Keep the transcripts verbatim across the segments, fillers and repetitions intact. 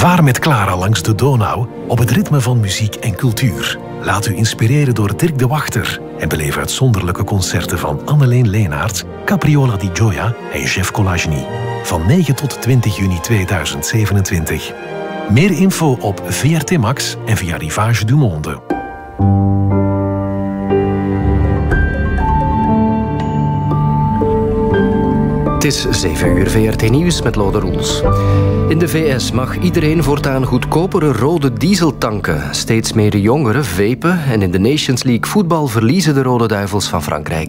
Vaar met Clara langs de Donau op het ritme van muziek en cultuur. Laat u inspireren door Dirk de Wachter en beleef uitzonderlijke concerten van Anneleen Leenaert, Capriola di Gioia en Jeff Colagny. Van negen tot twintig juni tweeduizend zevenentwintig. Meer info op V R T Max en via Rivage du Monde. Het is zeven uur V R T Nieuws met Lode Roels. In de V S mag iedereen voortaan goedkopere rode diesel tanken. Steeds meer jongeren vapen en in de Nations League voetbal verliezen de Rode Duivels van Frankrijk.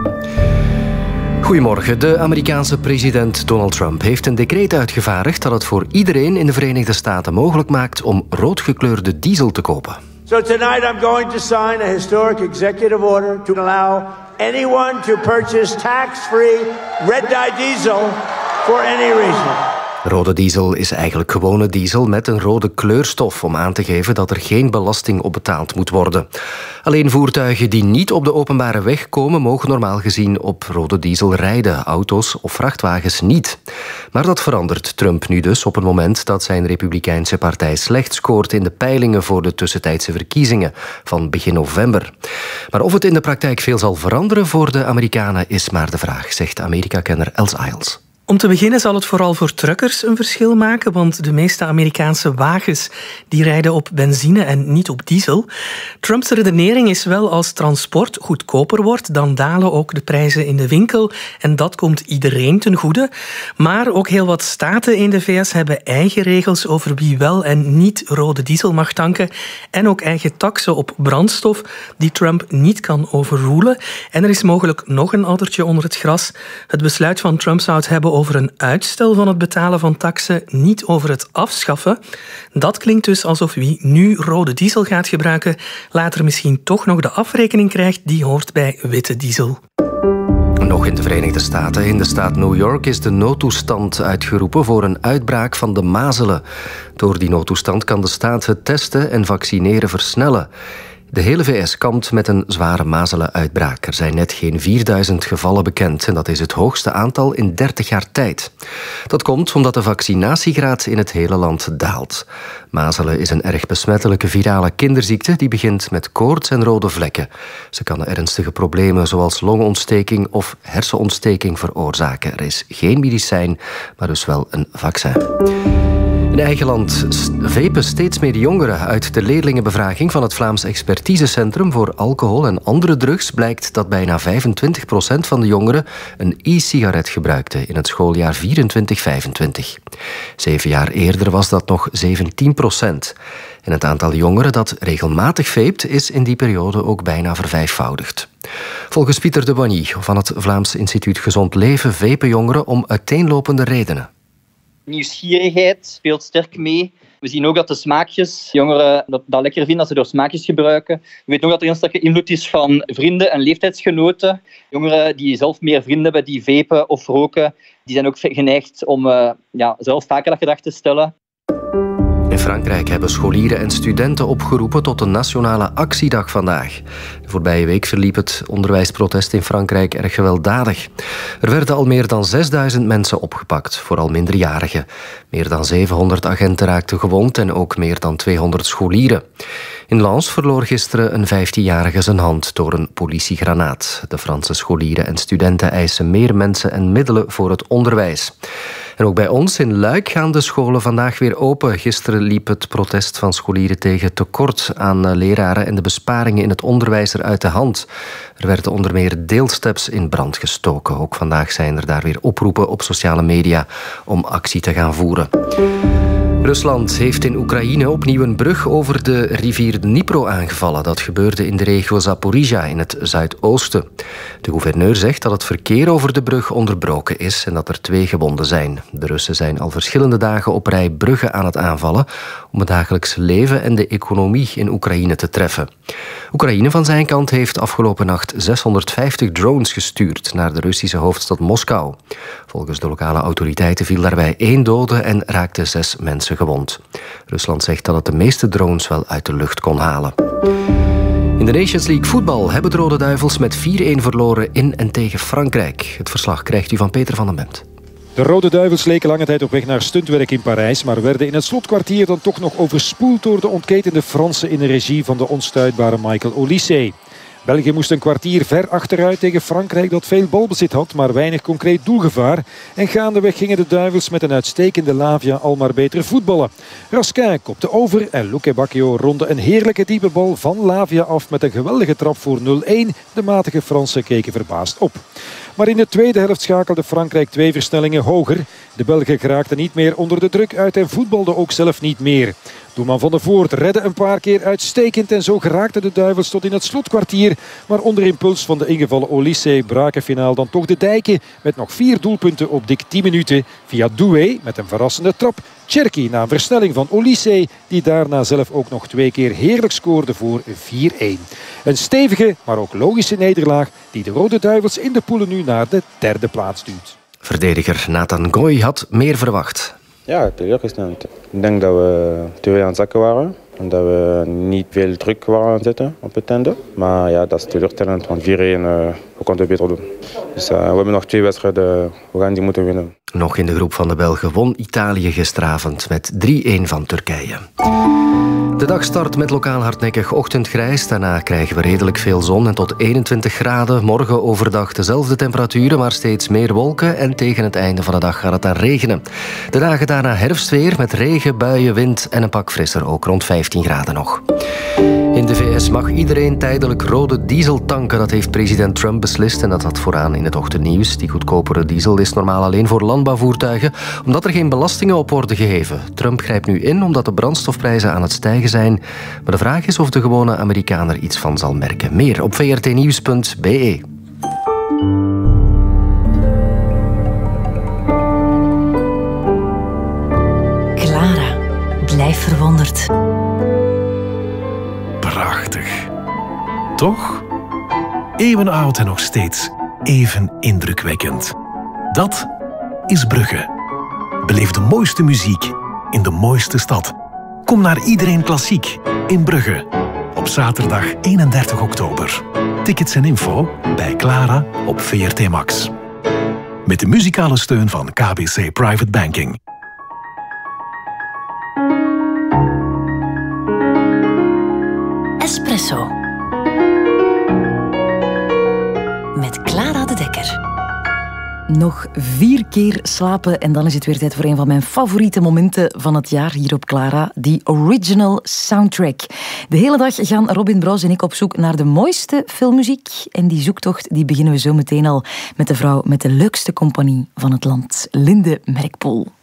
Goedemorgen. De Amerikaanse president Donald Trump heeft een decreet uitgevaardigd dat het voor iedereen in de Verenigde Staten mogelijk maakt om roodgekleurde diesel te kopen. So tonight I'm going to sign a historic executive order to allow anyone to purchase tax-free red-dye diesel for any reason. Rode diesel is eigenlijk gewone diesel met een rode kleurstof om aan te geven dat er geen belasting op betaald moet worden. Alleen voertuigen die niet op de openbare weg komen mogen normaal gezien op rode diesel rijden, auto's of vrachtwagens niet. Maar dat verandert Trump nu dus op het moment dat zijn Republikeinse partij slecht scoort in de peilingen voor de tussentijdse verkiezingen van begin november. Maar of het in de praktijk veel zal veranderen voor de Amerikanen is maar de vraag, zegt Amerika-kenner Els Isles. Om te beginnen zal het vooral voor truckers een verschil maken, want de meeste Amerikaanse wagens die rijden op benzine en niet op diesel. Trumps redenering is wel als transport goedkoper wordt, dan dalen ook de prijzen in de winkel en dat komt iedereen ten goede. Maar ook heel wat staten in de V S hebben eigen regels over wie wel en niet rode diesel mag tanken en ook eigen taksen op brandstof die Trump niet kan overrulen. En er is mogelijk nog een addertje onder het gras. Het besluit van Trump zou het hebben over een uitstel van het betalen van taksen, niet over het afschaffen. Dat klinkt dus alsof wie nu rode diesel gaat gebruiken, later misschien toch nog de afrekening krijgt die hoort bij witte diesel. Nog in de Verenigde Staten. In de staat New York is de noodtoestand uitgeroepen voor een uitbraak van de mazelen. Door die noodtoestand kan de staat het testen en vaccineren versnellen. De hele V S kampt met een zware mazelenuitbraak. Er zijn net geen vierduizend gevallen bekend en dat is het hoogste aantal in dertig jaar tijd. Dat komt omdat de vaccinatiegraad in het hele land daalt. Mazelen is een erg besmettelijke virale kinderziekte die begint met koorts en rode vlekken. Ze kan ernstige problemen zoals longontsteking of hersenontsteking veroorzaken. Er is geen medicijn, maar dus wel een vaccin. In eigen land vapen steeds meer jongeren. Uit de leerlingenbevraging van het Vlaams Expertisecentrum voor Alcohol en Andere Drugs blijkt dat bijna vijfentwintig procent van de jongeren een e-sigaret gebruikte in het schooljaar vierentwintig vijfentwintig. Zeven jaar eerder was dat nog zeventien procent. En het aantal jongeren dat regelmatig vapt is in die periode ook bijna vervijfvoudigd. Volgens Pieter de Boigny van het Vlaams Instituut Gezond Leven vapen jongeren om uiteenlopende redenen. Nieuwsgierigheid speelt sterk mee. We zien ook dat de smaakjes, jongeren dat, dat lekker vinden als ze door smaakjes gebruiken. We weten ook dat er een sterke invloed is van vrienden en leeftijdsgenoten. Jongeren die zelf meer vrienden hebben die vapen of roken, die zijn ook geneigd om uh, ja, zelf vaker dat gedrag te stellen. In Frankrijk hebben scholieren en studenten opgeroepen tot een nationale actiedag vandaag. De voorbije week verliep het onderwijsprotest in Frankrijk erg gewelddadig. Er werden al meer dan zesduizend mensen opgepakt, vooral minderjarigen. Meer dan zevenhonderd agenten raakten gewond en ook meer dan tweehonderd scholieren. In Lens verloor gisteren een vijftienjarige zijn hand door een politiegranaat. De Franse scholieren en studenten eisen meer mensen en middelen voor het onderwijs. En ook bij ons in Luik gaan de scholen vandaag weer open. Gisteren liep het protest van scholieren tegen tekort aan leraren en de besparingen in het onderwijs er uit de hand. Er werden onder meer deelsteps in brand gestoken. Ook vandaag zijn er daar weer oproepen op sociale media om actie te gaan voeren. Rusland heeft in Oekraïne opnieuw een brug over de rivier Dnipro aangevallen. Dat gebeurde in de regio Zaporizhia in het zuidoosten. De gouverneur zegt dat het verkeer over de brug onderbroken is en dat er twee gewonden zijn. De Russen zijn al verschillende dagen op rij bruggen aan het aanvallen om het dagelijkse leven en de economie in Oekraïne te treffen. Oekraïne van zijn kant heeft afgelopen nacht zeshonderdvijftig drones gestuurd naar de Russische hoofdstad Moskou. Volgens de lokale autoriteiten viel daarbij één dode en raakten zes mensen gewond. Rusland zegt dat het de meeste drones wel uit de lucht kon halen. In de Nations League voetbal hebben de Rode Duivels met vier-een verloren in en tegen Frankrijk. Het verslag krijgt u van Peter van den Bent. De Rode Duivels leken lange tijd op weg naar stuntwerk in Parijs, maar werden in het slotkwartier dan toch nog overspoeld door de ontketende Fransen in de regie van de onstuitbare Michael Olise. België moest een kwartier ver achteruit tegen Frankrijk dat veel balbezit had, maar weinig concreet doelgevaar. En gaandeweg gingen de Duivels met een uitstekende Lavia al maar beter voetballen. Raskin kopte over en Luque Bacchio ronde een heerlijke diepe bal van Lavia af met een geweldige trap voor nul-een. De matige Fransen keken verbaasd op. Maar in de tweede helft schakelde Frankrijk twee versnellingen hoger. De Belgen geraakten niet meer onder de druk uit en voetbalden ook zelf niet meer. Doelman Van de Voort redde een paar keer uitstekend en zo geraakten de Duivels tot in het slotkwartier. Maar onder impuls van de ingevallen Olise braken finaal dan toch de dijken met nog vier doelpunten op dik tien minuten via Doué met een verrassende trap. Cherki na een versnelling van Olise die daarna zelf ook nog twee keer heerlijk scoorde voor vier-een. Een stevige, maar ook logische nederlaag die de Rode Duivels in de poelen nu naar de derde plaats duwt. Verdediger Nathan Goy had meer verwacht. Ja, teleurgesteld. Ik denk dat we te veel aan het zakken waren. En dat we niet veel druk waren aan het zetten op het einde. Maar ja, dat is teleurstellend, want vier-een, uh, we konden het beter doen. Dus uh, we hebben nog twee wedstrijden, we gaan die moeten winnen. Nog in de groep van de Belgen won Italië gisteravond met drie-een van Turkije. De dag start met lokaal hardnekkig ochtendgrijs. Daarna krijgen we redelijk veel zon en tot eenentwintig graden. Morgen overdag dezelfde temperaturen, maar steeds meer wolken. En tegen het einde van de dag gaat het dan regenen. De dagen daarna herfstweer met regen, buien, wind en een pak frisser. Ook rond vijftien graden nog. In de V S mag iedereen tijdelijk rode diesel tanken. Dat heeft president Trump beslist en dat had vooraan in het ochtendnieuws. Die goedkopere diesel is normaal alleen voor landbouwvoertuigen, omdat er geen belastingen op worden geheven. Trump grijpt nu in omdat de brandstofprijzen aan het stijgen zijn. Maar de vraag is of de gewone Amerikaner iets van zal merken. Meer op v r t nieuws punt b e. Clara, blijf verwonderd. Prachtig. Toch? Eeuwenoud en nog steeds even indrukwekkend. Dat is Brugge. Beleef de mooiste muziek in de mooiste stad. Kom naar Iedereen Klassiek in Brugge op zaterdag eenendertig oktober. Tickets en info bij Clara op V R T Max. Met de muzikale steun van K B C Private Banking. Espresso. Met Clara de Dekker. Nog vier keer slapen en dan is het weer tijd voor een van mijn favoriete momenten van het jaar hier op Clara, die original soundtrack. De hele dag gaan Robin Broos en ik op zoek naar de mooiste filmmuziek en die zoektocht die beginnen we zo meteen al met de vrouw met de leukste compagnie van het land, Linde Merkpoel.